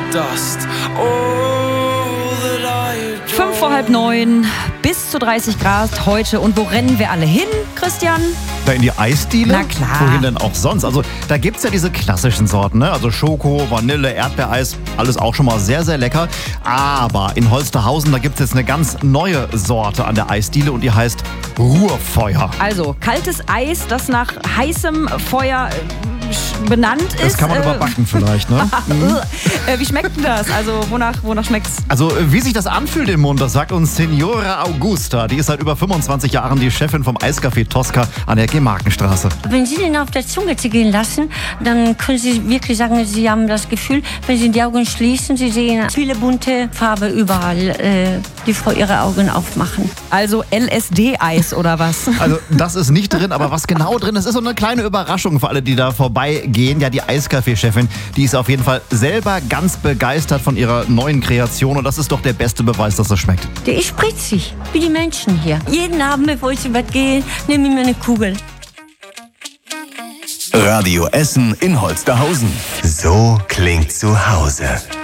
dust. All that I adore. 5 vor halb 9, bis zu 30 Grad heute. Und wo rennen wir alle hin, Christian? Da in die Eisdiele? Na klar. Wohin denn auch sonst? Also da gibt's ja diese klassischen Sorten, ne? Also Schoko, Vanille, Erdbeereis, alles auch schon mal sehr, sehr lecker. Aber in Holsterhausen, da gibt's jetzt eine ganz neue Sorte an der Eisdiele und die heißt Ruhrfeuer. Also kaltes Eis, das nach heißem Feuer benannt ist. Das kann man überbacken vielleicht, ne? Wie schmeckt denn das? Also wonach schmeckt's? Also wie sich das anfühlt im Mund, das sagt uns Signora Augusta. Die ist seit über 25 Jahren die Chefin vom Eiscafé Tosca an der Gemarkenstraße. Wenn Sie den auf der Zunge zergehen lassen, dann können Sie wirklich sagen, Sie haben das Gefühl, wenn Sie die Augen schließen, Sie sehen viele bunte Farbe überall, die vor Ihre Augen aufmachen. Also LSD-Eis oder was? Also das ist nicht drin, aber was genau drin ist, ist so eine kleine Überraschung für alle, die da vorbeigehen. Ja, die Eiscafé-Chefin, die ist auf jeden Fall selber ganz begeistert von ihrer neuen Kreation und das ist doch der beste Beweis, dass es schmeckt. Der ist spritzig, wie die Menschen hier. Jeden Abend, bevor ich ins Bett gehe, nehme ich mir eine Kugel. Radio Essen in Holsterhausen. So klingt zu Hause.